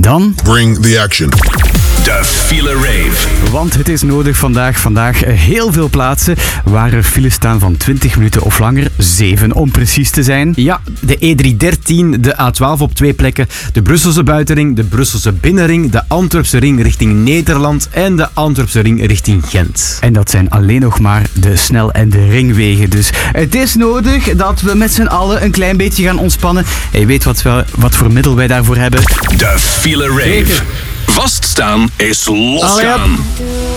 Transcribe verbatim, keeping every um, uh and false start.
Dan... Bring the action. De File Rave. Want het is nodig vandaag. Vandaag heel veel plaatsen waar er files staan van twintig minuten of langer. zeven om precies te zijn. Ja, de E driehonderddertien, de A twaalf op twee plekken, de Brusselse buitenring, de Brusselse binnenring, de Antwerpse ring richting Nederland en de Antwerpse ring richting Gent. En dat zijn alleen nog maar de snel- en de ringwegen. Dus het is nodig dat we met z'n allen een klein beetje gaan ontspannen. En je weet wat, we, wat voor middel wij daarvoor hebben. De File Rave. Vaststaan is losgaan.